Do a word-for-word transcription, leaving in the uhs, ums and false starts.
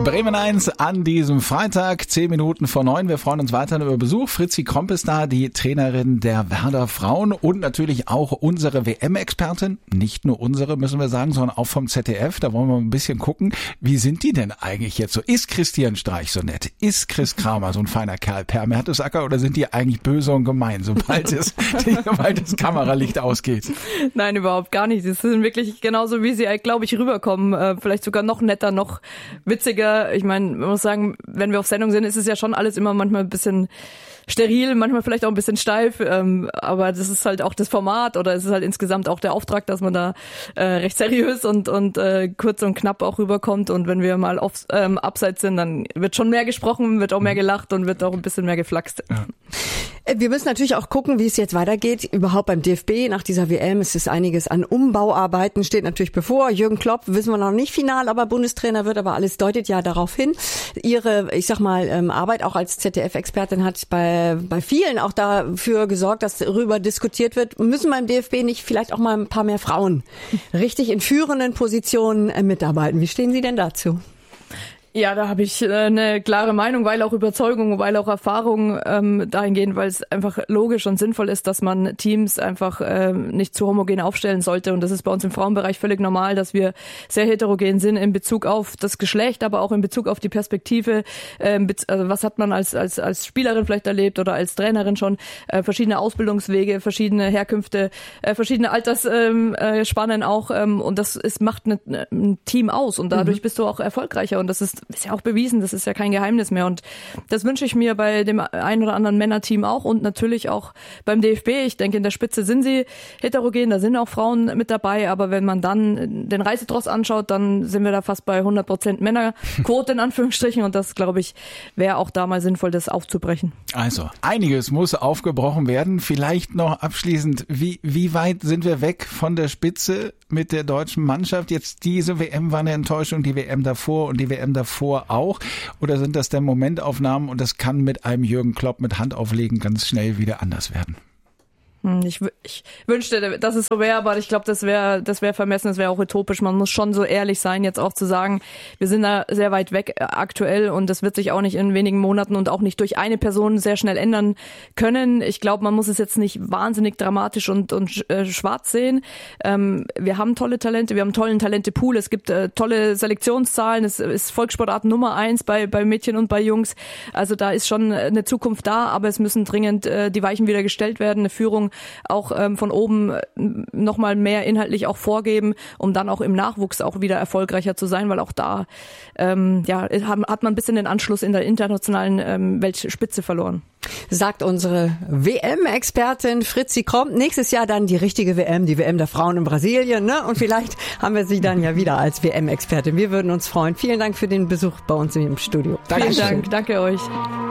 Bremen eins an diesem Freitag, zehn Minuten vor neun. Wir freuen uns weiter über Besuch. Fritzi Kromp ist da, die Trainerin der Werder Frauen und natürlich auch unsere W M-Expertin. Nicht nur unsere, müssen wir sagen, sondern auch vom Z D F. Da wollen wir ein bisschen gucken, wie sind die denn eigentlich jetzt so? Ist Christian Streich so nett? Ist Chris Kramer so ein feiner Kerl per Mertesacker oder sind die eigentlich böse und gemein, sobald es, sobald das Kameralicht ausgeht? Nein, überhaupt gar nicht. Sie sind wirklich genauso, wie sie, glaube ich, rüberkommen. Vielleicht sogar noch netter, noch witziger. Ich meine, man muss sagen, wenn wir auf Sendung sind, ist es ja schon alles immer manchmal ein bisschen steril, manchmal vielleicht auch ein bisschen steif, ähm, aber das ist halt auch das Format oder es ist halt insgesamt auch der Auftrag, dass man da äh, recht seriös und und äh, kurz und knapp auch rüberkommt und wenn wir mal auf, ähm, abseits sind, dann wird schon mehr gesprochen, wird auch mehr gelacht und wird auch ein bisschen mehr geflaxt. Ja. Wir müssen natürlich auch gucken, wie es jetzt weitergeht, überhaupt beim D F B nach dieser W M. Es ist einiges an Umbauarbeiten, steht natürlich bevor. Jürgen Klopp, wissen wir noch nicht final, aber Bundestrainer wird, aber alles deutet ja darauf hin. Ihre, ich sag mal, Arbeit auch als Z D F-Expertin hat bei bei vielen auch dafür gesorgt, dass darüber diskutiert wird, müssen beim D F B nicht vielleicht auch mal ein paar mehr Frauen richtig in führenden Positionen mitarbeiten. Wie stehen Sie denn dazu? Ja, da habe ich äh, eine klare Meinung, weil auch Überzeugung, weil auch Erfahrung ähm, dahingehend, weil es einfach logisch und sinnvoll ist, dass man Teams einfach äh, nicht zu homogen aufstellen sollte. Und das ist bei uns im Frauenbereich völlig normal, dass wir sehr heterogen sind in Bezug auf das Geschlecht, aber auch in Bezug auf die Perspektive. Äh, also was hat man als als als Spielerin vielleicht erlebt oder als Trainerin schon? Äh, verschiedene Ausbildungswege, verschiedene Herkünfte, äh, verschiedene Altersspannen äh, Spannen auch. Ähm, und das ist, macht eine, ein Team aus und dadurch mhm. bist du auch erfolgreicher. Und das ist ist ja auch bewiesen, das ist ja kein Geheimnis mehr und das wünsche ich mir bei dem ein oder anderen Männerteam auch und natürlich auch beim D F B. Ich denke, in der Spitze sind sie heterogen, da sind auch Frauen mit dabei, aber wenn man dann den Reisetross anschaut, dann sind wir da fast bei hundert Prozent Männerquote in Anführungsstrichen und das, glaube ich, wäre auch da mal sinnvoll, das aufzubrechen. Also, einiges muss aufgebrochen werden. Vielleicht noch abschließend, wie, wie weit sind wir weg von der Spitze mit der deutschen Mannschaft? Jetzt diese W M war eine Enttäuschung, die W M davor und die W M davor auch? Oder sind das denn Momentaufnahmen und das kann mit einem Jürgen Klopp mit Handauflegen ganz schnell wieder anders werden? Ich, ich wünschte, dass es so wäre, aber ich glaube, das wäre das wäre vermessen, das wäre auch utopisch. Man muss schon so ehrlich sein, jetzt auch zu sagen, wir sind da sehr weit weg aktuell und das wird sich auch nicht in wenigen Monaten und auch nicht durch eine Person sehr schnell ändern können. Ich glaube, man muss es jetzt nicht wahnsinnig dramatisch und, und äh, schwarz sehen. Ähm, wir haben tolle Talente, wir haben einen tollen Talentepool, es gibt äh, tolle Selektionszahlen, es ist Volkssportart Nummer eins bei, bei Mädchen und bei Jungs. Also da ist schon eine Zukunft da, aber es müssen dringend äh, die Weichen wieder gestellt werden, eine Führung auch ähm, von oben nochmal mehr inhaltlich auch vorgeben, um dann auch im Nachwuchs auch wieder erfolgreicher zu sein, weil auch da ähm, ja, hat man ein bisschen den Anschluss in der internationalen ähm, Weltspitze verloren. Sagt unsere W M-Expertin Fritzi Kromp. Nächstes Jahr dann die richtige W M, die W M der Frauen in Brasilien, ne? Und vielleicht haben wir sie dann ja wieder als W M-Expertin. Wir würden uns freuen. Vielen Dank für den Besuch bei uns im Studio. Vielen Dank, danke euch.